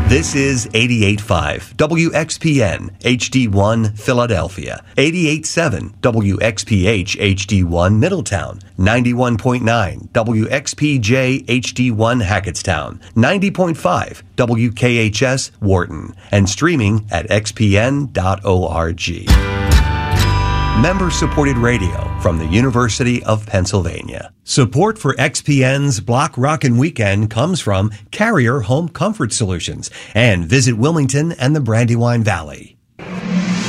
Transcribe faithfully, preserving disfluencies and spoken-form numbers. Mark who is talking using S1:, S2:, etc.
S1: This is eighty-eight point five W X P N H D one Philadelphia, eighty-eight point seven W X P H H D one Middletown, ninety-one point nine W X P J H D one Hackettstown, ninety point five W K H S Wharton, and streaming at x p n dot org. Member-supported radio from the University of Pennsylvania. Support for X P N's Block Rockin' Weekend comes from Carrier Home Comfort Solutions and Visit Wilmington and the Brandywine Valley.